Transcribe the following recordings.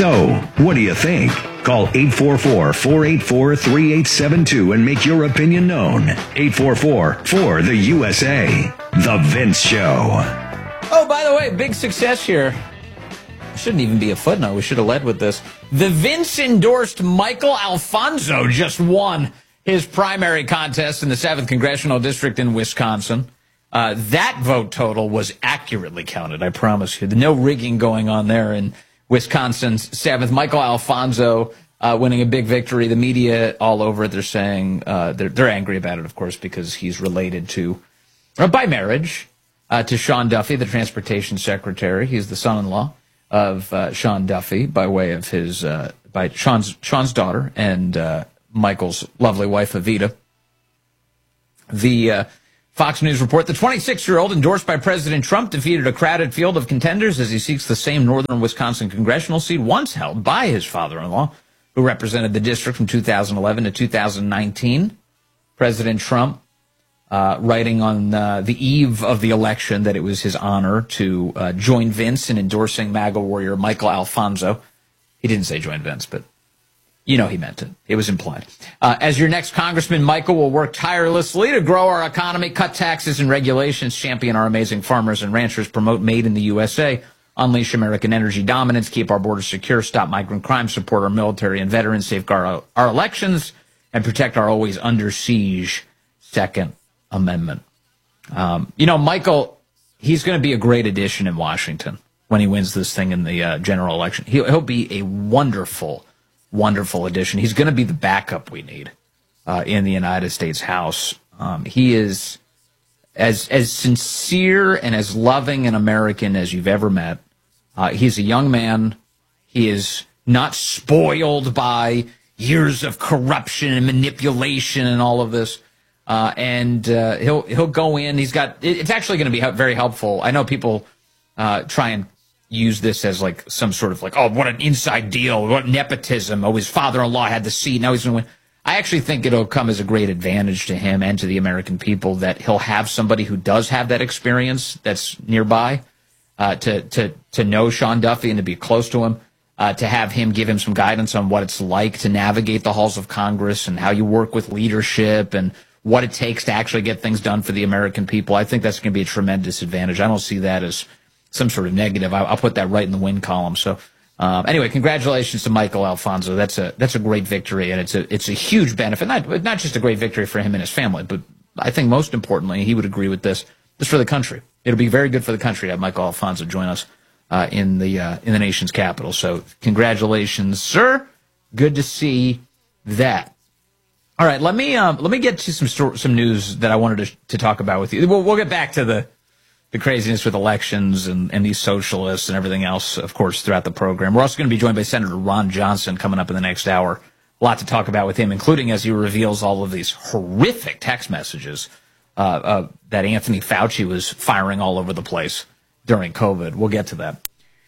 So, what do you think? Call 844-484-3872 and make your opinion known. 844-4-the-USA. The Vince Show. Oh, by the way, big success here. Shouldn't even be a footnote. We should have led with this. The Vince-endorsed Michael Alfonso just won his primary contest in the 7th Congressional District in Wisconsin. That vote total was accurately counted, I promise you. No rigging going on there in Wisconsin's 7th. Michael Alfonso winning a big victory. The media all over it, they're saying they're angry about it, of course, because he's related to, by marriage, to Sean Duffy, the transportation secretary. He's the son-in-law of Sean Duffy by way of his by Sean's daughter and Michael's lovely wife, Evita. The Fox News report, the 26-year-old endorsed by President Trump defeated a crowded field of contenders as he seeks the same northern Wisconsin congressional seat once held by his father-in-law, who represented the district from 2011 to 2019. President Trump writing on the eve of the election that it was his honor to join Vince in endorsing MAGA warrior Michael Alfonso. He didn't say join Vince, but you know he meant it. It was implied. As your next congressman, Michael will work tirelessly to grow our economy, cut taxes and regulations, champion our amazing farmers and ranchers, promote Made in the USA, unleash American energy dominance, keep our borders secure, stop migrant crime, support our military and veterans, safeguard our elections, and protect our always under siege Second Amendment. Michael, he's going to be a great addition in Washington when he wins this thing in the general election. He'll be a wonderful addition. He's going to be the backup we need in the United States House. He is as sincere and as loving an American as you've ever met. He's a young man. He is not spoiled by years of corruption and manipulation and all of this. He'll go in. It's actually going to be very helpful. I know people try and use this as like some sort of like, oh, what an inside deal, what nepotism. Oh, his father-in-law had the seat. Now he's going to win. I actually think it'll come as a great advantage to him and to the American people that he'll have somebody who does have that experience that's nearby to know Sean Duffy and to be close to him, to have him give him some guidance on what it's like to navigate the halls of Congress and how you work with leadership and what it takes to actually get things done for the American people. I think that's going to be a tremendous advantage. I don't see that as some sort of negative. I'll put that right in the win column. So anyway, congratulations to Michael Alfonso. That's a great victory, and it's a huge benefit. Not just a great victory for him and his family, but I think most importantly, he would agree with this. This for the country. It'll be very good for the country to have Michael Alfonso join us in the nation's capital. So congratulations, sir. Good to see that. All right, let me get to some news that I wanted to talk about with you. We'll get back to the craziness with elections and these socialists and everything else, of course, throughout the program. We're also going to be joined by Senator Ron Johnson coming up in the next hour. A lot to talk about with him, including as he reveals all of these horrific text messages that Anthony Fauci was firing all over the place during COVID. We'll get to that.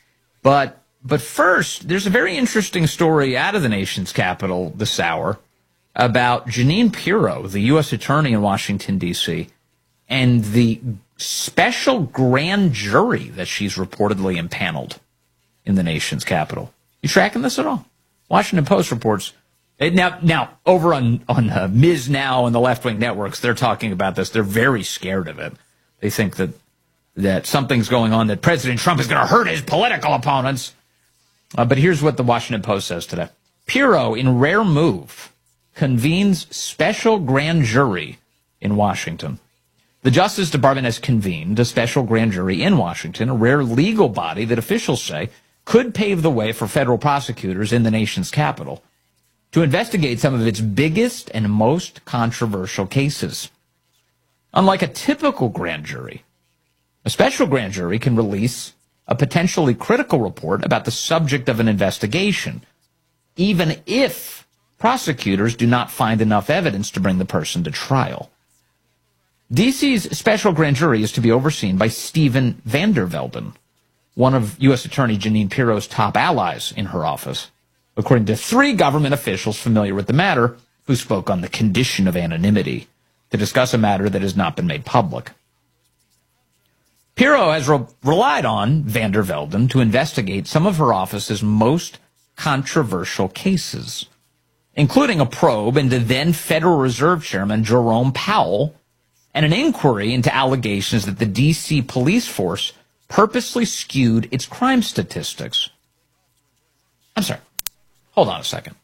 But first, there's a very interesting story out of the nation's capital this hour about Jeanine Pirro, the U.S. attorney in Washington, D.C., and the special grand jury that she's reportedly impaneled in the nation's capital. You tracking this at all? Washington Post reports. Now over on Ms. Now and the left-wing networks, they're talking about this. They're very scared of it. They think that something's going on, that President Trump is going to hurt his political opponents. But here's what the Washington Post says today. Pirro, in rare move, convenes special grand jury in Washington. The Justice Department has convened a special grand jury in Washington, a rare legal body that officials say could pave the way for federal prosecutors in the nation's capital to investigate some of its biggest and most controversial cases. Unlike a typical grand jury, a special grand jury can release a potentially critical report about the subject of an investigation, even if prosecutors do not find enough evidence to bring the person to trial. D.C.'s special grand jury is to be overseen by Steven Vander Velden, one of U.S. Attorney Jeanine Pirro's top allies in her office, according to 3 government officials familiar with the matter who spoke on the condition of anonymity to discuss a matter that has not been made public. Pirro has relied on Vander Velden to investigate some of her office's most controversial cases, including a probe into then Federal Reserve Chairman Jerome Powell and an inquiry into allegations that the D.C. police force purposely skewed its crime statistics. I'm sorry. Hold on a second.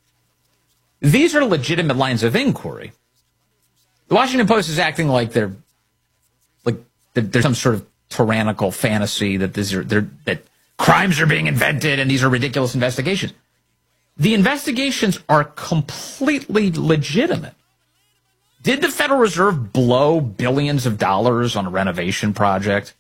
These are legitimate lines of inquiry. The Washington Post is acting like there's some sort of tyrannical fantasy that that crimes are being invented and these are ridiculous investigations. The investigations are completely legitimate. Did the Federal Reserve blow billions of dollars on a renovation project?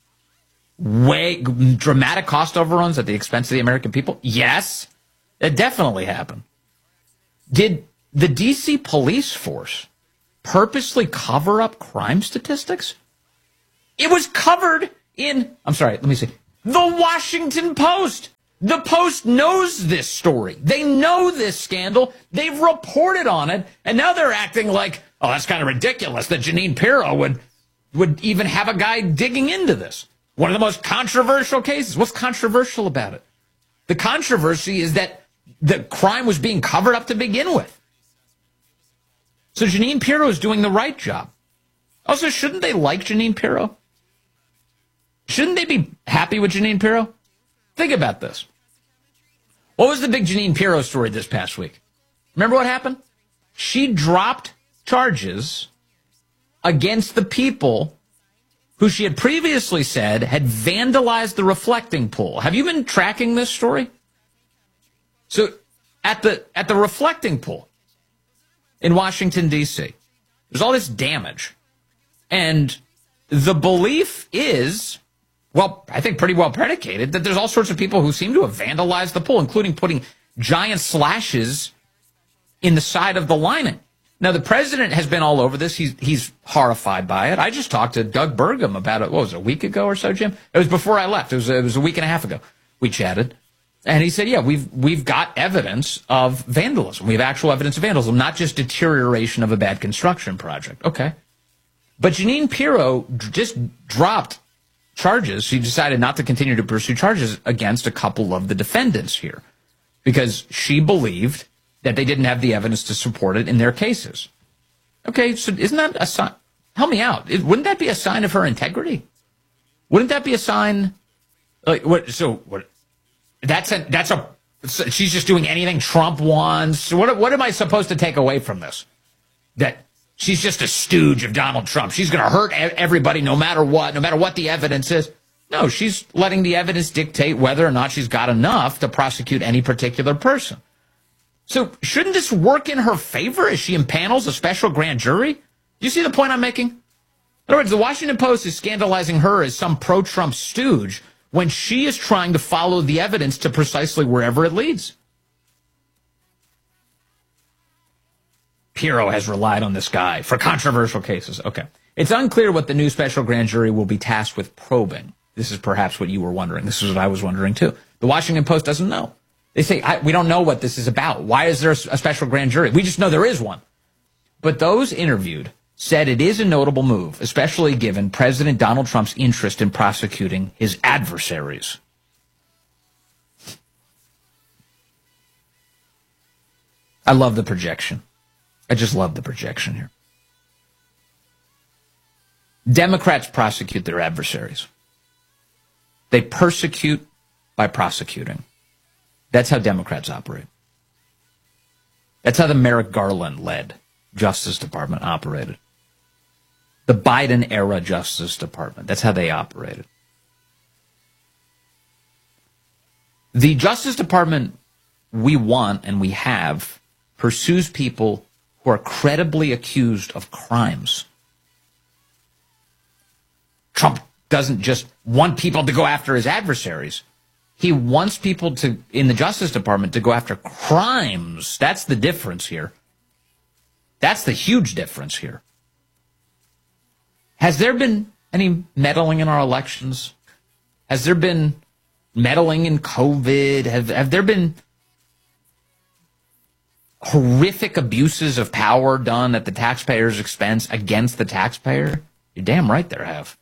Dramatic cost overruns at the expense of the American people? Yes, it definitely happened. Did the D.C. police force purposely cover up crime statistics? It was covered in, the Washington Post. The Post knows this story. They know this scandal. They've reported on it. And now they're acting like, oh, that's kind of ridiculous that Jeanine Pirro would even have a guy digging into this. One of the most controversial cases. What's controversial about it? The controversy is that the crime was being covered up to begin with. So Jeanine Pirro is doing the right job. Also, shouldn't they like Jeanine Pirro? Shouldn't they be happy with Jeanine Pirro? Think about this. What was the big Jeanine Pirro story this past week? Remember what happened? She dropped charges against the people who she had previously said had vandalized the reflecting pool. Have you been tracking this story? So at the reflecting pool in Washington, D.C., there's all this damage. And the belief is, well, I think pretty well predicated, that there's all sorts of people who seem to have vandalized the pool, including putting giant slashes in the side of the lining. Now, the president has been all over this. He's horrified by it. I just talked to Doug Burgum about it, what was it, a week ago or so, Jim? It was before I left. It was a week and a half ago. We chatted. And he said, yeah, we've got evidence of vandalism. We have actual evidence of vandalism, not just deterioration of a bad construction project. Okay. But Jeanine Pirro just dropped charges. She decided not to continue to pursue charges against a couple of the defendants here because she believed that they didn't have the evidence to support it in their cases. Okay, so isn't that a sign? Help me out. Wouldn't that be a sign of her integrity? Wouldn't that be a sign? Like what? So what? She's just doing anything Trump wants. What am I supposed to take away from this? That she's just a stooge of Donald Trump. She's going to hurt everybody no matter what the evidence is. No, she's letting the evidence dictate whether or not she's got enough to prosecute any particular person. So shouldn't this work in her favor as she impanels a special grand jury? Do you see the point I'm making? In other words, the Washington Post is scandalizing her as some pro-Trump stooge when she is trying to follow the evidence to precisely wherever it leads. Pirro has relied on this guy for controversial cases. Okay. It's unclear what the new special grand jury will be tasked with probing. This is perhaps what you were wondering. This is what I was wondering, too. The Washington Post doesn't know. They say, we don't know what this is about. Why is there a special grand jury? We just know there is one. But those interviewed said it is a notable move, especially given President Donald Trump's interest in prosecuting his adversaries. I love the projection. I just love the projection here. Democrats prosecute their adversaries. They persecute by prosecuting. That's how Democrats operate. That's how the Merrick Garland-led Justice Department operated. The Biden-era Justice Department. That's how they operated. The Justice Department we want and we have pursues people who are credibly accused of crimes. Trump doesn't just want people to go after his adversaries. He wants people in the Justice Department to go after crimes. That's the difference here. That's the huge difference here. Has there been any meddling in our elections? Has there been meddling in COVID? Have there been horrific abuses of power done at the taxpayer's expense against the taxpayer? You're damn right there have.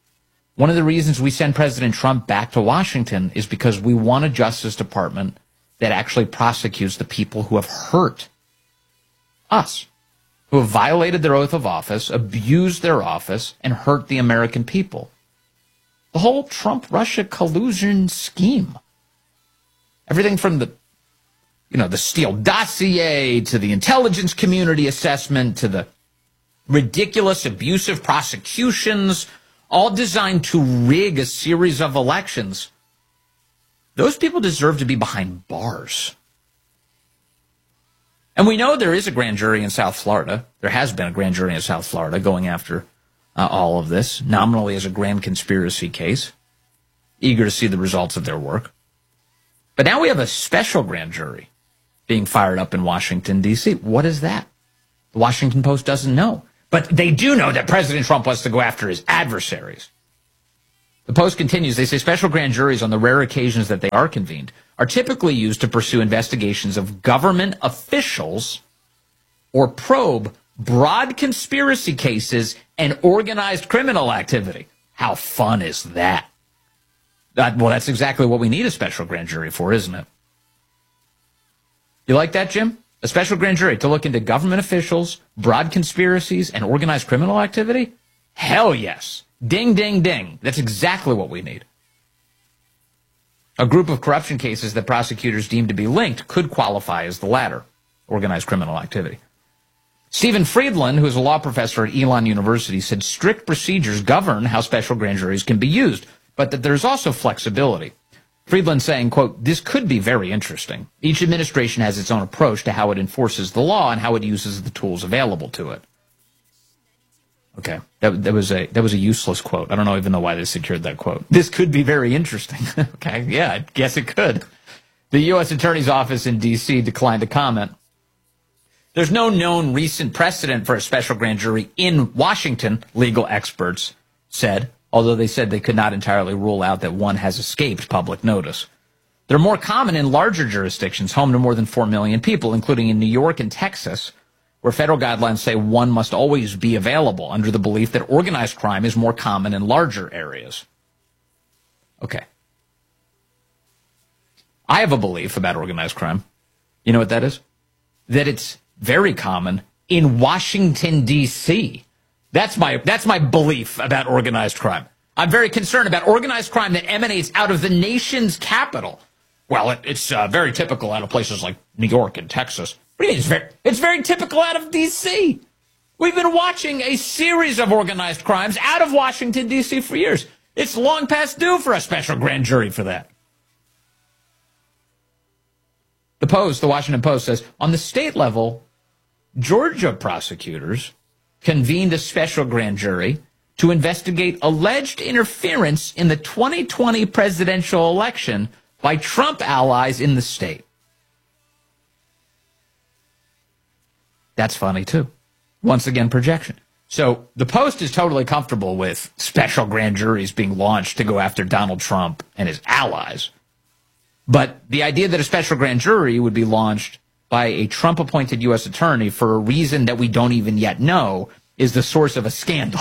One of the reasons we send President Trump back to Washington is because we want a Justice Department that actually prosecutes the people who have hurt us, who have violated their oath of office, abused their office, and hurt the American people. The whole Trump-Russia collusion scheme. Everything from the Steele dossier to the intelligence community assessment to the ridiculous abusive prosecutions, all designed to rig a series of elections. Those people deserve to be behind bars. And we know there is a grand jury in South Florida. There has been a grand jury in South Florida going after all of this, nominally as a grand conspiracy case, eager to see the results of their work. But now we have a special grand jury being fired up in Washington, D.C. What is that? The Washington Post doesn't know. But they do know that President Trump wants to go after his adversaries. The Post continues, they say special grand juries, on the rare occasions that they are convened, are typically used to pursue investigations of government officials or probe broad conspiracy cases and organized criminal activity. How fun is that? Well, that's exactly what we need a special grand jury for, isn't it? You like that, Jim? A special grand jury to look into government officials, broad conspiracies, and organized criminal activity? Hell yes. Ding, ding, ding. That's exactly what we need. A group of corruption cases that prosecutors deem to be linked could qualify as the latter, organized criminal activity. Stephen Friedland, who is a law professor at Elon University, said strict procedures govern how special grand juries can be used, but that there's also flexibility. Friedland saying, quote, this could be very interesting. Each administration has its own approach to how it enforces the law and how it uses the tools available to it. Okay, that was a useless quote. I don't even know why they secured that quote. This could be very interesting. Okay, yeah, I guess it could. The U.S. Attorney's Office in D.C. declined to comment. There's no known recent precedent for a special grand jury in Washington, legal experts said, although they said they could not entirely rule out that one has escaped public notice. They're more common in larger jurisdictions, home to more than 4 million people, including in New York and Texas, where federal guidelines say one must always be available under the belief that organized crime is more common in larger areas. Okay. I have a belief about organized crime. You know what that is? That it's very common in Washington, D.C. That's my belief about organized crime. I'm very concerned about organized crime that emanates out of the nation's capital. Well, it's very typical out of places like New York and Texas. What do you mean? It's very typical out of D.C. We've been watching a series of organized crimes out of Washington, D.C. for years. It's long past due for a special grand jury for that. The Washington Post says, on the state level, Georgia prosecutors convened a special grand jury to investigate alleged interference in the 2020 presidential election by Trump allies in the state. That's funny, too. Once again, projection. So the Post is totally comfortable with special grand juries being launched to go after Donald Trump and his allies. But the idea that a special grand jury would be launched by a Trump-appointed U.S. attorney for a reason that we don't even yet know is the source of a scandal.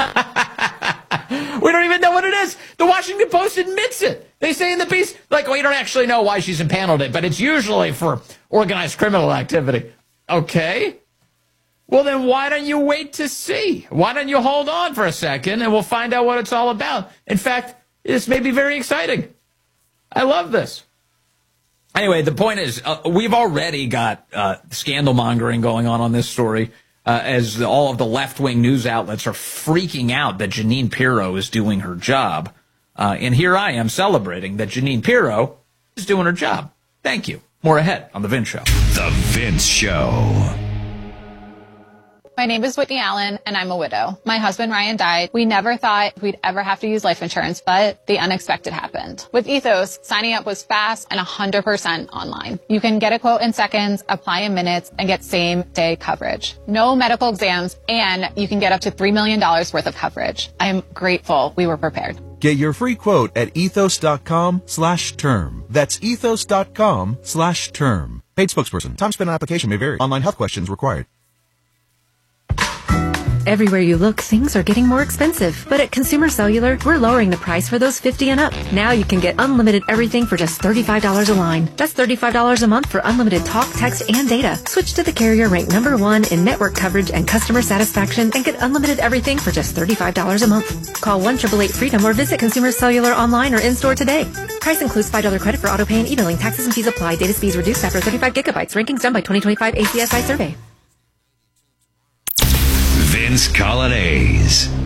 We don't even know what it is. The Washington Post admits it. They say in the piece, like, we don't actually know why she's impaneled it, but it's usually for organized criminal activity. Okay. Well, then why don't you wait to see? Why don't you hold on for a second and we'll find out what it's all about? In fact, this may be very exciting. I love this. Anyway, the point is, we've already got scandal mongering going on this story, as all of the left-wing news outlets are freaking out that Jeanine Pirro is doing her job. And here I am celebrating that Jeanine Pirro is doing her job. Thank you. More ahead on The Vince Show. The Vince Show. My name is Whitney Allen, and I'm a widow. My husband, Ryan, died. We never thought we'd ever have to use life insurance, but the unexpected happened. With Ethos, signing up was fast and 100% online. You can get a quote in seconds, apply in minutes, and get same-day coverage. No medical exams, and you can get up to $3 million worth of coverage. I am grateful we were prepared. Get your free quote at ethos.com/term. That's ethos.com/term. Paid spokesperson. Time spent on application may vary. Online health questions required. Everywhere you look, things are getting more expensive. But at Consumer Cellular, we're lowering the price for those 50 and up. Now you can get unlimited everything for just $35 a line. That's $35 a month for unlimited talk, text, and data. Switch to the carrier ranked #1 in network coverage and customer satisfaction and get unlimited everything for just $35 a month. Call 1-888-FREEDOM or visit Consumer Cellular online or in-store today. Price includes $5 credit for auto pay and e-billing. Taxes and fees apply. Data speeds reduced after 35 gigabytes. Rankings done by 2025 ACSI survey. Vince Coglianese.